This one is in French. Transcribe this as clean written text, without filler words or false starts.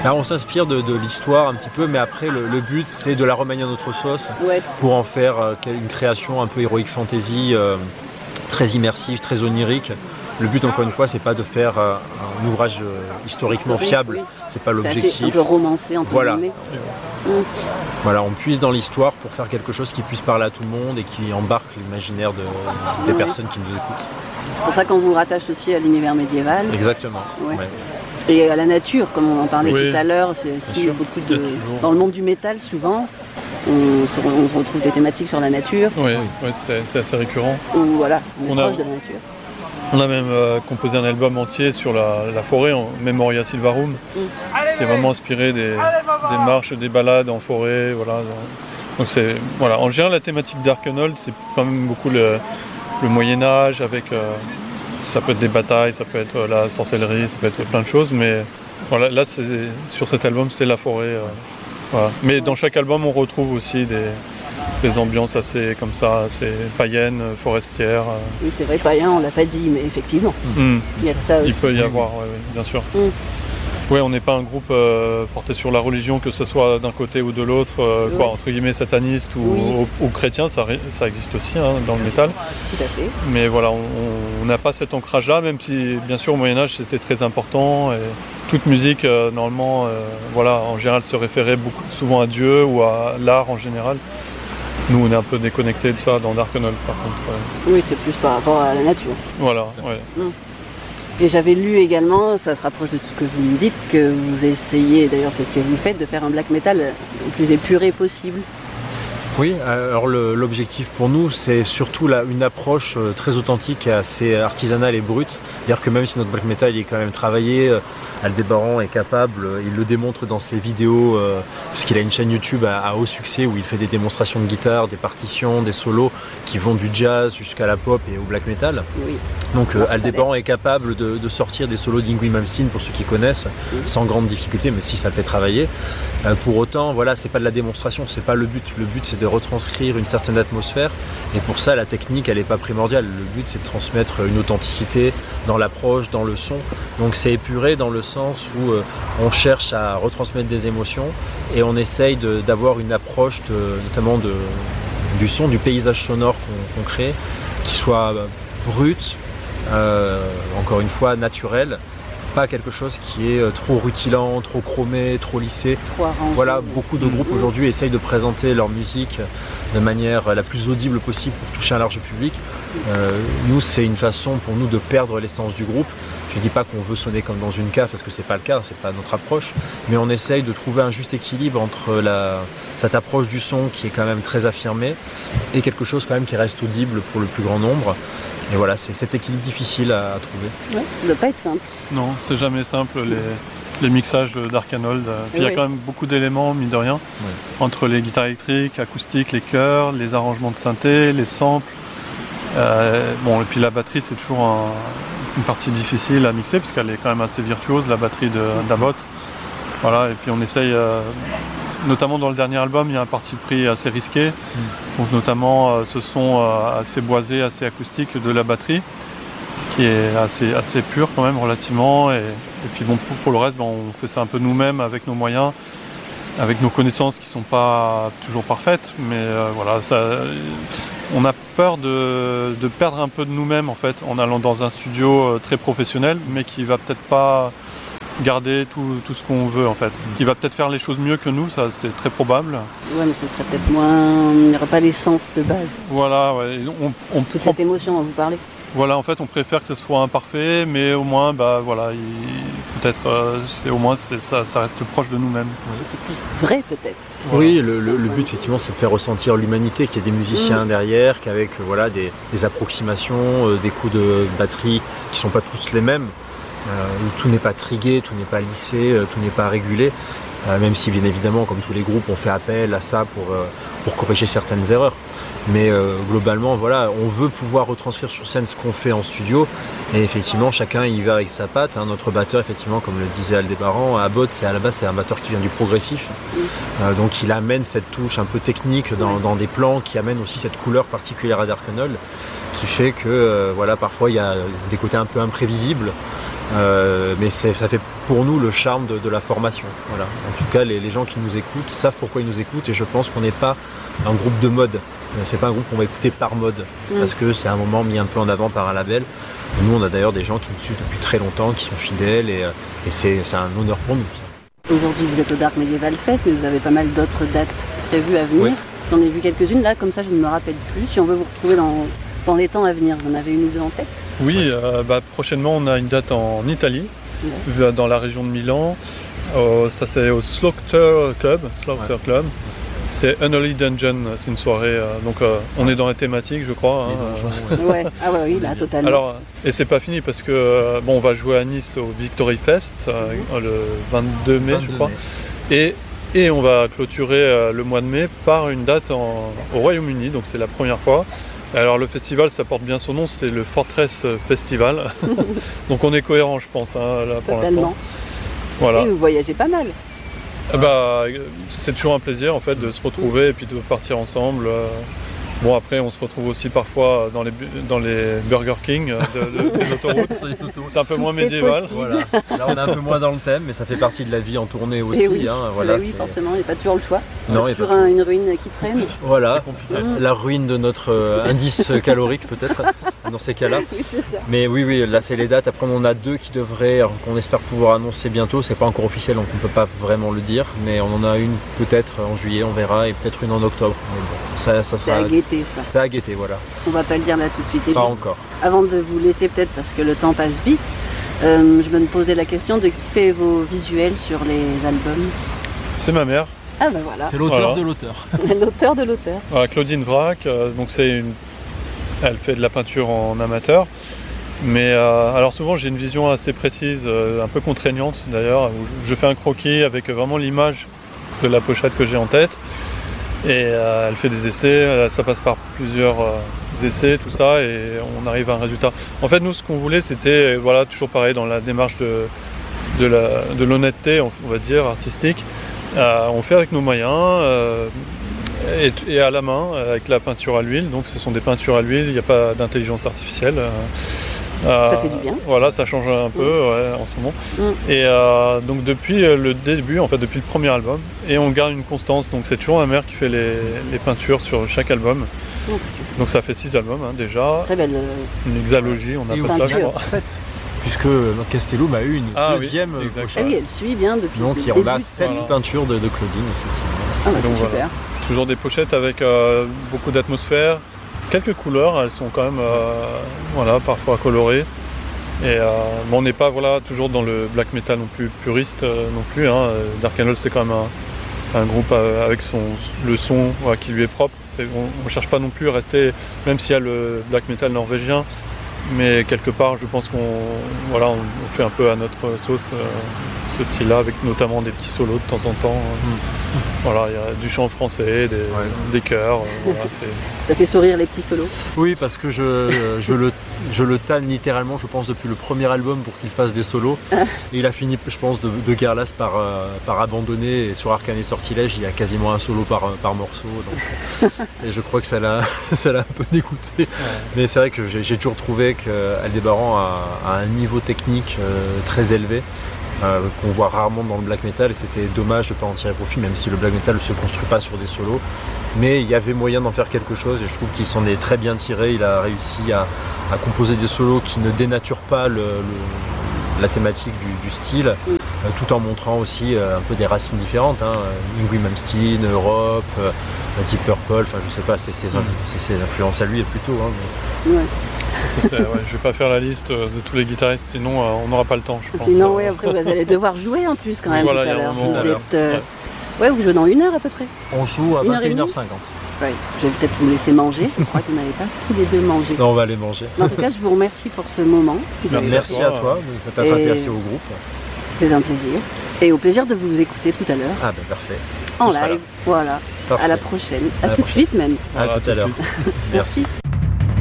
Là, on s'inspire de l'histoire un petit peu, mais après le but c'est de la remanier à notre sauce pour en faire une création un peu héroïque fantasy, très immersive, très onirique. Le but, encore une fois, c'est pas de faire un ouvrage historiquement fiable, c'est pas l'objectif. C'est un peu romancé entre guillemets. Voilà, on puise dans l'histoire pour faire quelque chose qui puisse parler à tout le monde et qui embarque l'imaginaire des personnes qui nous écoutent. C'est pour ça qu'on vous rattache aussi à l'univers médiéval. Exactement. Ouais. Et à la nature, comme on en parlait tout à l'heure, c'est aussi beaucoup dans le monde du métal, souvent, on retrouve des thématiques sur la nature. Oui, c'est assez récurrent. Ou voilà, on est proche de la nature. On a même composé un album entier sur la forêt, en Memoria Silvarum, qui est vraiment inspiré des marches, des balades en forêt. Voilà. Donc en général, la thématique d'Arkenold, c'est quand même beaucoup le Moyen-Âge, avec ça peut être des batailles, ça peut être la sorcellerie, ça peut être plein de choses, mais voilà, là, sur cet album, c'est la forêt. Voilà. Mais dans chaque album, on retrouve aussi des ambiances assez comme ça, assez païennes, forestières. Oui, c'est vrai, païen, on l'a pas dit, mais effectivement, il y a de ça aussi. Il peut y avoir, bien sûr. Oui, on n'est pas un groupe porté sur la religion, que ce soit d'un côté ou de l'autre, entre guillemets sataniste ou chrétien, ça existe aussi dans le métal. Tout à fait. Mais voilà, on n'a pas cet ancrage-là, même si bien sûr au Moyen-Âge c'était très important. Et toute musique, normalement, en général se référait souvent à Dieu ou à l'art en général. Nous, on est un peu déconnectés de ça dans Darkenold, par contre. Oui, c'est plus par rapport à la nature. Voilà, Et j'avais lu également, ça se rapproche de tout ce que vous me dites, que vous essayez, d'ailleurs c'est ce que vous faites, de faire un black metal le plus épuré possible. Oui, alors l'objectif pour nous, c'est surtout une approche très authentique et assez artisanale et brute. C'est-à-dire que même si notre black metal est quand même travaillé, Aldébaran est capable, il le démontre dans ses vidéos, puisqu'il a une chaîne YouTube à haut succès où il fait des démonstrations de guitare, des partitions, des solos qui vont du jazz jusqu'à la pop et au black metal. Oui. Donc Aldébaran est capable de sortir des solos d'Yngwie Malmsteen, pour ceux qui connaissent, sans grande difficulté, mais si ça le fait travailler. Pour autant, c'est pas de la démonstration, c'est pas le but. Le but, c'est de retranscrire une certaine atmosphère, et pour ça, la technique, elle n'est pas primordiale. Le but, c'est de transmettre une authenticité dans l'approche, dans le son. Donc c'est épuré dans le sens où on cherche à retransmettre des émotions et on essaye d'avoir une approche notamment du son, du paysage sonore qu'on crée, qui soit brut, encore une fois naturel, pas quelque chose qui est trop rutilant, trop chromé, trop lissé. Trop arrangé. Voilà, beaucoup de groupes aujourd'hui essayent de présenter leur musique de manière la plus audible possible pour toucher un large public. Nous, c'est une façon pour nous de perdre l'essence du groupe. Je ne dis pas qu'on veut sonner comme dans une cave, parce que c'est pas le cas, c'est pas notre approche, mais on essaye de trouver un juste équilibre entre cette approche du son qui est quand même très affirmée et quelque chose quand même qui reste audible pour le plus grand nombre. Et voilà, c'est cet équilibre difficile à trouver. Ouais, ça ne doit pas être simple. Non, c'est jamais simple les mixages d'Arkenold. Il y a quand même beaucoup d'éléments, mine de rien, entre les guitares électriques, acoustiques, les chœurs, les arrangements de synthé, les samples. Et puis la batterie, c'est toujours une partie difficile à mixer, parce qu'elle est quand même assez virtuose, la batterie d'Abbott. Voilà, et puis on essaye, notamment dans le dernier album, il y a un parti pris assez risqué. Donc notamment ce son assez boisé, assez acoustique de la batterie, qui est assez pur quand même relativement. Et puis pour le reste, on fait ça un peu nous-mêmes avec nos moyens, avec nos connaissances qui ne sont pas toujours parfaites, mais on a peur de perdre un peu de nous-mêmes en fait, en allant dans un studio très professionnel, mais qui va peut-être pas garder tout ce qu'on veut en fait, qui va peut-être faire les choses mieux que nous, ça c'est très probable. Ouais, mais ce serait peut-être moins, il n'y aurait pas l'essence de base. Voilà, toute cette émotion dont vous parlez. Voilà, en fait, on préfère que ce soit imparfait, mais au moins, peut-être, ça reste proche de nous-mêmes. C'est plus vrai, peut-être. Voilà. Oui, le but, effectivement, c'est de faire ressentir l'humanité, qu'il y a des musiciens derrière, qu'avec des approximations, des coups de batterie qui ne sont pas tous les mêmes, où tout n'est pas trigué, tout n'est pas lissé, tout n'est pas régulé, même si, bien évidemment, comme tous les groupes, on fait appel à ça pour corriger certaines erreurs. Mais globalement, on veut pouvoir retranscrire sur scène ce qu'on fait en studio, et effectivement, chacun y va avec sa patte. Notre batteur, effectivement, comme le disait Aldébaran, Abbott, à la base, c'est un batteur qui vient du progressif, donc il amène cette touche un peu technique dans des plans, qui amène aussi cette couleur particulière à Darkenold, qui fait que parfois il y a des côtés un peu imprévisibles, mais ça fait pour nous le charme de la formation. Voilà. En tout cas, les gens qui nous écoutent savent pourquoi ils nous écoutent et je pense qu'on n'est pas un groupe de mode. C'est pas un groupe qu'on va écouter par mode parce que c'est un moment mis un peu en avant par un label. Nous, on a d'ailleurs des gens qui nous suivent depuis très longtemps, qui sont fidèles et c'est un honneur pour nous. Ça. Aujourd'hui, vous êtes au Dark Medieval Fest, mais vous avez pas mal d'autres dates prévues à venir. Oui. J'en ai vu quelques-unes là, comme ça je ne me rappelle plus. Si on veut vous retrouver dans les temps à venir, vous en avez une ou deux en tête? Oui, prochainement on a une date en Italie, dans la région de Milan. Ça c'est au Slaughter Club. C'est Unholy Dungeon, c'est une soirée, donc on est dans la thématique je crois. Ouais. Ah ouais, oui, là totalement. Alors, et c'est pas fini parce que on va jouer à Nice au Victory Fest le 22 mai je crois. Mai. Et on va clôturer le mois de mai par une date au Royaume-Uni, donc c'est la première fois. Alors le festival, ça porte bien son nom, c'est le Fortress Festival. Donc on est cohérent je pense là pour l'instant. Voilà. Et vous voyagez pas mal. C'est toujours un plaisir en fait de se retrouver et puis de partir ensemble. Bon après on se retrouve aussi parfois dans les Burger King de l'autoroute. C'est un peu moins médiéval. Voilà. Là on est un peu moins dans le thème, mais ça fait partie de la vie en tournée aussi. Et oui, oui forcément, il n'y a pas toujours le choix. Non, il y a toujours une ruine qui traîne. Voilà, la ruine de notre indice calorique peut-être dans ces cas-là. Oui, c'est ça. Mais oui, là c'est les dates. Après on en a deux qui devraient, qu'on espère pouvoir annoncer bientôt. C'est pas encore officiel, donc on ne peut pas vraiment le dire. Mais on en a une peut-être en juillet, on verra, et peut-être une en octobre. Mais bon, ça c'est à guetter ça. C'est à guetter, voilà. On va pas le dire là tout de suite. Pas encore. Avant de vous laisser peut-être, parce que le temps passe vite, je me posais la question de qui fait vos visuels sur les albums. C'est ma mère. Ah ben voilà. C'est l'auteur de l'auteur. L'auteur de l'auteur. Voilà, Claudine Vrac, donc elle fait de la peinture en amateur. Mais alors souvent j'ai une vision assez précise, un peu contraignante d'ailleurs, où je fais un croquis avec vraiment l'image de la pochette que j'ai en tête. Et elle fait des essais, ça passe par plusieurs essais, tout ça, et on arrive à un résultat. En fait, nous, ce qu'on voulait, c'était, toujours pareil, dans la démarche de l'honnêteté, on va dire, artistique. On fait avec nos moyens, et à la main, avec la peinture à l'huile. Donc, ce sont des peintures à l'huile, il n'y a pas d'intelligence artificielle. Ça fait du bien. Voilà, ça change un peu en ce moment. Et donc depuis le début, en fait depuis le premier album, et on garde une constance. Donc c'est toujours ma mère qui fait les peintures sur chaque album. Donc ça fait 6 albums déjà. Très belle. Une hexalogie, on appelle ça. Je crois. 7. Puisque Castellum a eu une deuxième pochette. Ah oui, elle suit bien depuis. Donc on a 7 peintures de Claudine. Ah bah, c'est super. Toujours des pochettes avec beaucoup d'atmosphère. Quelques couleurs, elles sont quand même parfois colorées. Et on n'est pas toujours dans le black metal non plus puriste non plus. Dark Anole c'est quand même un groupe avec le son qui lui est propre. On ne cherche pas non plus à rester, même s'il y a le black metal norvégien, mais quelque part je pense qu'on fait un peu à notre sauce ce style-là, avec notamment des petits solos de temps en temps. Voilà, il y a du chant français, des chœurs. Ça fait sourire les petits solos? Oui, parce que je le tanne littéralement, je pense, depuis le premier album pour qu'il fasse des solos. Et il a fini, je pense, de Guerlas par abandonner. Et sur Arcane et Sortilège, il y a quasiment un solo par morceau. Donc, et je crois que ça l'a un peu dégoûté. Mais c'est vrai que j'ai toujours trouvé qu'Aldebaran a un niveau technique très élevé. Qu'on voit rarement dans le black metal, et c'était dommage de ne pas en tirer profit, même si le black metal ne se construit pas sur des solos, mais il y avait moyen d'en faire quelque chose, et je trouve qu'il s'en est très bien tiré. Il a réussi à composer des solos qui ne dénaturent pas la thématique du style, tout en montrant aussi un peu des racines différentes, Yngwie Malmsteen, Europe, Deep Purple, enfin je sais pas, c'est ses influences à lui plutôt. Ouais. Je vais pas faire la liste de tous les guitaristes, sinon on n'aura pas le temps, je pense. Sinon, après vous allez devoir jouer en plus quand même tout à l'heure. Vous jouez dans 1 heure à peu près. On joue à 21h50. Ouais, je vais peut-être vous laisser manger, je crois que vous n'avez pas tous les deux mangé. Non, on va aller manger. Mais en tout cas, je vous remercie pour ce moment. Merci à toi, ça t'a intéressé au groupe. C'est un plaisir. Et au plaisir de vous écouter tout à l'heure. Ah ben parfait. En live, voilà. Parfait. À la prochaine. À tout de suite même. À tout à l'heure. Merci.